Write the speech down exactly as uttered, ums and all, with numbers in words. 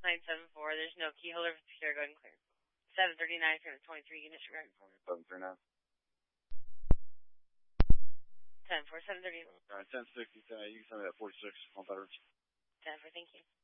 nine seven four. There's no key holder for secure. Go ahead and clear. seven thirty-nine for the twenty-three units. Regarding for me. seven thirty-nine. ten four, seven thirty. All right, ten sixty. Uh, you can send me that forty-six on veterans. ten four, thank you.